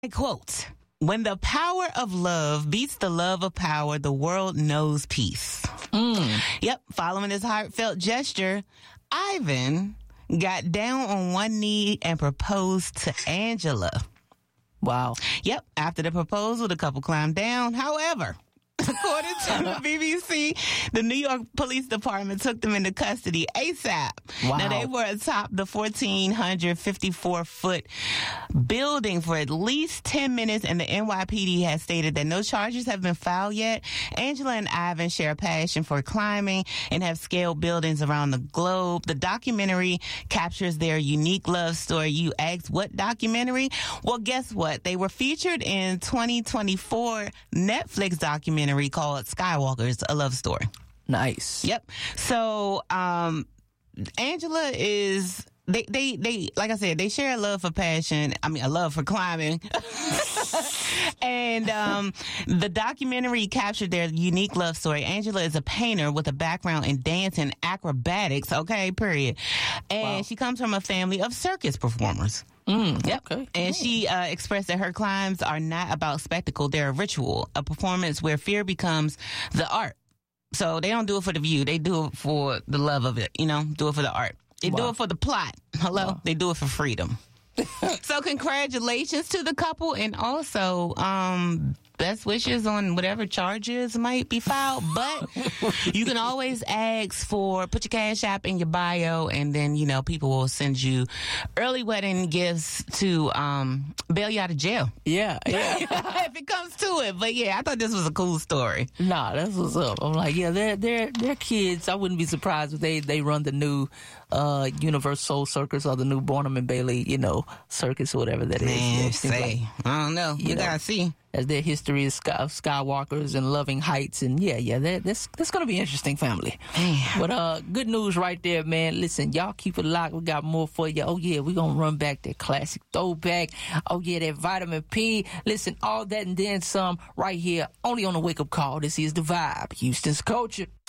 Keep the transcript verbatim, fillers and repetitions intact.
Quote, when the power of love beats the love of power, the world knows peace. Mm. Yep. Following this heartfelt gesture, Ivan got down on one knee and proposed to Angela. Wow. Yep. After the proposal, the couple climbed down. However, according to the B B C, the New York Police Department took them into custody ASAP. Wow. Now, they were atop the one thousand four hundred fifty-four foot building for at least ten minutes, and the N Y P D has stated that no charges have been filed yet. Angela and Ivan share a passion for climbing and have scaled buildings around the globe. The documentary captures their unique love story. You asked, what documentary? Well, guess what? They were featured in twenty twenty-four Netflix documentary called Skywalkers, A Love Story. Nice. Yep. So, um, Angela is, they, they, they, like I said, they share a love for passion. I mean, a love for climbing. And, um, the documentary captured their unique love story. Angela is a painter with a background in dance and acrobatics. Okay, period. And Wow. she comes from a family of circus performers. Mm, Yep. Okay. And she uh, expressed that her climbs are not about spectacle. They're a ritual, a performance where fear becomes the art. So they don't do it for the view. They do it for the love of it, you know, do it for the art. They Wow. do it for the plot. Hello? Wow. They do it for freedom. So congratulations to the couple, and also um, best wishes on whatever charges might be filed. But you can always ask for, put your Cash App in your bio, and then, you know, people will send you early wedding gifts to um, bail you out of jail. Yeah, yeah. If it comes to it. But yeah, I thought this was a cool story. Nah, that's what's up. I'm like, yeah, they're they're they're kids. I wouldn't be surprised if they they run the new uh Universal Soul Circus or the new Barnum and Bailey, you know, circus or whatever that is. Man, It seems say, like- I don't know. You, You know. gotta see. as their history is sky, of Skywalkers and loving heights, and yeah, yeah, that, that's that's gonna be an interesting family. Man. But uh, good news right there, man. Listen, y'all keep it locked. We got more for you. Oh yeah, we gonna run back that classic throwback. Oh yeah, that vitamin P. Listen, all that and then some right here, only on the Wake Up Call. This is The Vibe, Houston's culture.